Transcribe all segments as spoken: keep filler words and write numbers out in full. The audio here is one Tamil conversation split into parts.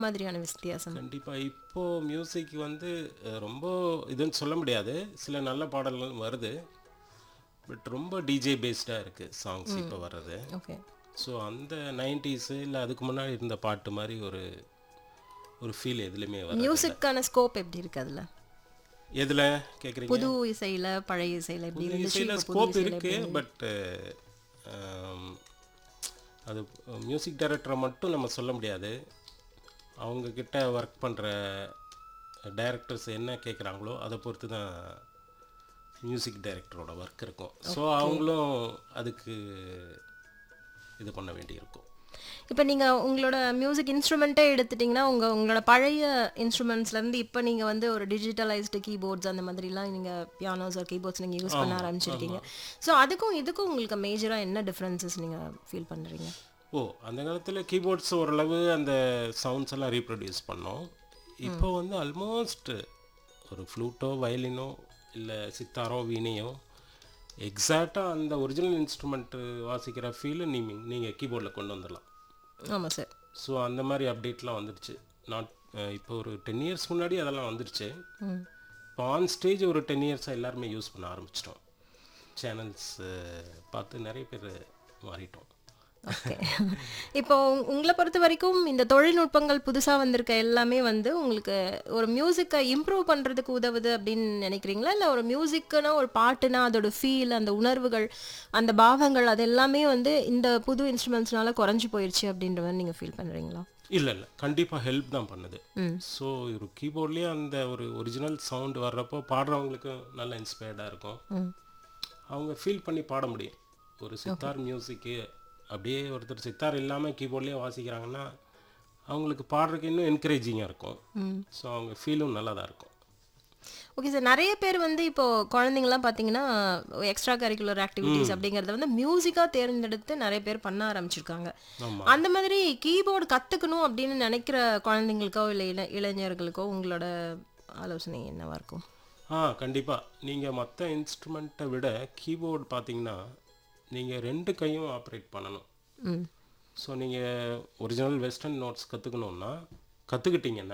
மாதிரியான வித்தியாசம்? கண்டிப்பா. இப்போ மியூசிக் வந்து அ ரொம்ப இதுன்னு சொல்ல முடியாது. சில நல்ல பாடல்கள் வருது. பட் ரொம்ப டிஜே பேஸ்டா இருக்கு சாங்ஸ் இப்போ வர்றது. ஓகே. ஸோ அந்த நைன்டீஸ் இல்ல அதுக்கு முன்னாடி இருந்த பாட்டு மாரி ஒரு ஒரு ஃபீல் எதுலயுமே வர்றதில்ல. மியூசிக்கான ஸ்கோப் எப்படி இருக்கு அதுல? எதுல கேட்குறீங்க? புது இசையில, பழைய இசையில எப்படி புது இருந்துச்சு? இசையில இப்போ புது ஸ்கோப் இசையில இருக்கு. எப்படி இருந்தது? பட் அது மியூசிக் டைரக்டரை மட்டும் நம்ம சொல்ல முடியாது. அவங்க கிட்ட ஒர்க் பண்ணுற டைரக்டர்ஸ் என்ன கேட்குறாங்களோ அதை பொறுத்து தான் மியூசிக் டைரக்டரோட ஒர்க் இருக்கும். So okay. அவங்களும் அதுக்கு இது பண்ண வேண்டியிருக்கும். இப்போ நீங்க உங்களோட மியூசிக் இன்ஸ்ட்ருமெண்ட்டே எடுத்துட்டீங்கன்னா, உங்க உங்களோட பழைய இன்ஸ்ட்ருமெண்ட்ஸ்லேருந்து இப்போ நீங்க வந்து ஒரு டிஜிட்டலைஸ்டு கீபோர்ட்ஸ் அந்த மாதிரிலாம் நீங்க பியானோஸ் ஆர் கீபோர்ட்ஸ் நீங்க யூஸ் பண்ண ஆமாம் ஆரம்பிச்சிருக்கீங்க. ஆமாம். ஸோ அதுக்கும் இதுக்கும் உங்களுக்கு மேஜராக என்ன டிஃப்ரென்சஸ் நீங்க ஃபீல் பண்றீங்க? ஓ அந்த காலத்தில் கீபோர்ட்ஸ் ஓரளவு அந்த சவுண்ட்ஸ் எல்லாம் ரீப்ரொடியூஸ் பண்ணோம். இப்போ வந்து ஆல்மோஸ்ட் ஒரு ஃப்ளூட்டோ வயலினோ இல்லை சித்தாரோ வீணையோ எக்ஸாக்டாக அந்த ஒரிஜினல் இன்ஸ்ட்ருமெண்ட்டு வாசிக்கிற ஃபீலு நீங்கள் நீங்கள் கீபோர்டில் கொண்டு வந்துடலாம். ஆமா சார். ஸோ அந்த மாதிரி அப்டேட்லாம் வந்துடுச்சு. நாட் இப்போ ஒரு டென் இயர்ஸ் முன்னாடி அதெல்லாம் வந்துடுச்சு. ம். இப்போ ஆன் ஸ்டேஜ் ஒரு டென் இயர்ஸாக எல்லாருமே யூஸ் பண்ண ஆரம்பிச்சிட்டோம். சேனல்ஸ் பார்த்து நிறைய பேர் மாறிட்டோம். ஓகே. இப்போ உங்- உங்களை பொறுத்த வரைக்கும் இந்த தொழில்நுட்பங்கள் புதுசா வந்திருக்க எல்லாமே வந்து உங்களுக்கு ஒரு மியூசிக்கை இம்ப்ரூவ் பண்றதுக்கு உதவுது அப்படின்னு நினைக்கிறீங்களா? இல்லை ஒரு மியூசிக்குனா ஒரு பாட்டுனா அதோட ஃபீல், அந்த உணர்வுகள், அந்த பாவங்கள் அது எல்லாமே வந்து இந்த புது இன்ஸ்ட்ருமெண்ட்ஸ்னால குறைஞ்சு போயிடுச்சு அப்படின்ற மாதிரி நீங்க ஃபீல் பண்றீங்களா? இல்லை இல்லை கண்டிப்பாக ஹெல்ப் தான் பண்ணுது. ம். ஸோ ஒரு கீபோர்ட்லேயே அந்த ஒரு ஒரிஜினல் சவுண்ட் வர்றப்போ பாடுறவங்களுக்கு நல்ல இன்ஸ்பயர்டாக இருக்கும். ம். அவங்க ஃபீல் பண்ணி பாட முடியும். ஒரு சித்தார் மியூசிக்கு அப்படியே ஒருத்தர் சித்தார் இல்லாமல் கீபோர்ட்லேயே வாசிக்கிறாங்கன்னா அவங்களுக்கு பாடுறதுக்கு இன்னும் என்கரேஜிங்காக இருக்கும். ம். ஸோ அவங்க ஃபீலும் நல்லா தான் இருக்கும். Okay sir. நிறைய பேர் வந்து இப்போ குழந்தைங்கலாம் பார்த்தீங்கன்னா எக்ஸ்ட்ரா கரிக்குலர் ஆக்டிவிட்டீஸ் அப்படிங்கறத வந்து மியூசிக்கா தேர்ந்தெடுத்து நிறைய பேர் பண்ண ஆரம்பிச்சிருக்காங்க. ஆமாம். அந்த மாதிரி கீபோர்டு கத்துக்கணும் அப்படின்னு நினைக்கிற குழந்தைங்களுக்கோ இல்லை இள இளைஞர்களுக்கோ உங்களோட ஆலோசனை என்னவா இருக்கும்? ஆ கண்டிப்பாக. நீங்கள் மற்ற இன்ஸ்ட்ருமெண்ட்டை விட கீபோர்டு பார்த்தீங்கன்னா நீங்கள் ரெண்டு கையும் ஆப்ரேட் பண்ணணும். ம். ஸோ நீங்கள் ஒரிஜினல் வெஸ்டர்ன் நோட்ஸ் கற்றுக்கணுன்னா கற்றுக்கிட்டிங்கன்னா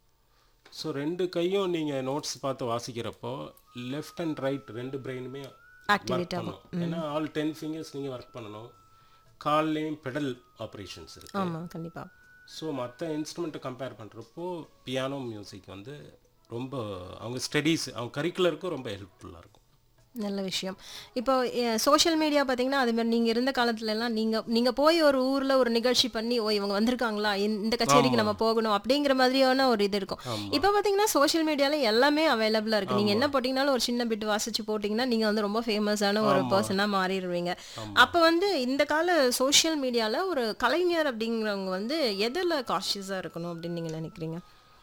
ஸோ ரெண்டு கையும் நீங்கள் நோட்ஸ் பார்த்து வாசிக்கிறப்போ லெஃப்ட் அண்ட் ரைட் ரெண்டு பிரெயினுமே ஒர்க் ஆக்டிவேட் ஆகும். பண்ணணும். ஏன்னா ஆல் டென் ஃபிங்கர்ஸ் நீங்கள் ஒர்க் பண்ணணும். கால்லேயும் பெடல் ஆப்ரேஷன்ஸ் இருக்குது. ஆமா, கண்டிப்பா. ஸோ மற்ற இன்ஸ்ட்ருமெண்ட்டை கம்பேர் பண்ணுறப்போ பியானோ மியூசிக் வந்து ரொம்ப அவங்க ஸ்டடீஸ் அவங்க கரிக்குலருக்கும் ரொம்ப ஹெல்ப்ஃபுல்லாக இருக்கும். நல்ல விஷயம். இப்போ சோஷியல் மீடியா பார்த்தீங்கன்னா அது மாதிரி நீங்கள் இருந்த காலத்துல எல்லாம் நீங்கள் நீங்கள் போய் ஒரு ஊரில் ஒரு நிகழ்ச்சி பண்ணி ஓ இவங்க வந்திருக்காங்களா இந்த இந்த கச்சேரிக்கு நம்ம போகணும் அப்படிங்கிற மாதிரியான ஒரு இது இருக்கும். ஆமாம் இப்போ பார்த்தீங்கன்னா சோஷியல் மீடியாவில் எல்லாமே அவைலபிளாக இருக்குது. நீங்கள் ஆமாம் என்ன போட்டிங்கனாலும் ஒரு சின்ன பிட் வாசிச்சு போட்டிங்கன்னா நீங்கள் வந்து ரொம்ப ஃபேமஸான ஒரு ஆமாம் பர்சனாக மாறிடுவீங்க. ஆமாம். அப்போ வந்து இந்த கால சோஷியல் மீடியாவில் ஒரு கலைஞர் அப்படிங்கிறவங்க வந்து எதில் காஷியஸாக இருக்கணும் அப்படின்னு நீங்கள் நினைக்கிறீங்க?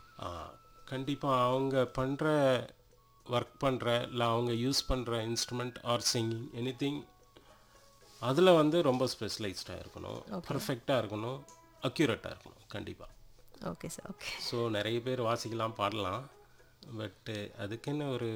கண்டிப்பாக அவங்க பண்ணுற ஒர்க் பண்ணுற இல்லை அவங்க யூஸ் பண்ணுற இன்ஸ்ட்ருமெண்ட் ஆர் சிங்கிங் எனிதிங் அதில் வந்து ரொம்ப ஸ்பெஷலைஸ்டாக இருக்கணும், ஓகே. பர்ஃபெக்டாக இருக்கணும், அக்யூரேட்டாக இருக்கணும் கண்டிப்பாக. Okay sir. ஓகே. ஸோ நிறைய பேர் வாசிக்கலாம் பாடலாம். பட்டு அதுக்குன்னு ஒரு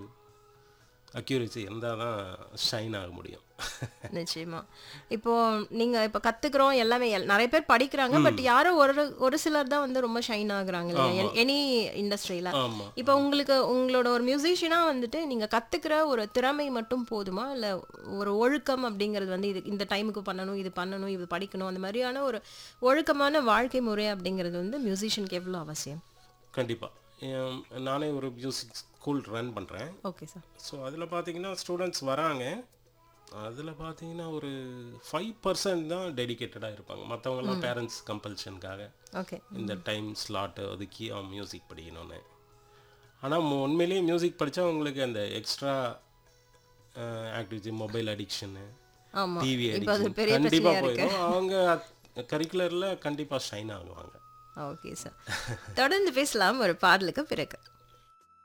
அக்யூரேசி இருந்தால் தான் ஷைன் ஆக முடியும். நிச்சயமா. இப்போ நீங்க இப்போ கத்துக்கிறோம் எல்லாமே எல்- நிறைய பேர் படிக்கிறாங்க. பட் ம் யாரோ ஒரு ஒரு சிலர் தான் வந்து ரொம்ப ஷைன் ஆகுறாங்க இல்லையா ஆமாம் எனி இண்டஸ்ட்ரியில. ஆமாம் இப்போ உங்களுக்கு உங்களோட ஒரு மியூசிஷியனா வந்துட்டு நீங்க கத்துக்கிற ஒரு திறமை மட்டும் போதுமா, இல்ல ஒரு ஒழுக்கம் அப்படிங்கிறது வந்து இது இந்த டைமுக்கு பண்ணணும், இது பண்ணணும், இது படிக்கணும், அந்த மாதிரியான ஒரு ஒழுக்கமான வாழ்க்கை முறை அப்படிங்கிறது வந்து மியூசிஷியனுக்கு எவ்வளவு அவசியம்? கண்டிப்பாக. நானே ஒரு மியூசிக் ஸ்கூல் ரன் பண்ணுறேன். Okay sir. ஸோ அதில் பார்த்தீங்கன்னா ஸ்டூடெண்ட்ஸ் வராங்க. அதில் பார்த்தீங்கன்னா ஒரு ஃபைவ் பர்சன்ட் தான் டெடிகேட்டடாக இருப்பாங்க. மற்றவங்கலாம் பேரண்ட்ஸ் கம்பல்ஷனுக்காக ஓகே. இந்த டைம் ஸ்லாட்டு ஒதுக்கி அவன் மியூசிக் படிக்கணும்னு. ஆனால் உண்மையிலேயே மியூசிக் படித்தா உங்களுக்கு அந்த எக்ஸ்ட்ரா ஆக்டிவிட்டி மொபைல் அடிக்ஷனு ஆமா. டிவி இப்போ அது அடிக்ஷன் பெரிய கண்டிப்பாக பிரச்சனையா இருக்கு. போயிடும். அவங்க கரிக்குலரில் கண்டிப்பாக ஷைன் ஆகுவாங்க. Okay sir. தொடர்ந்து பேசலாம் ஒரு பாடலுக்கு பிறகு.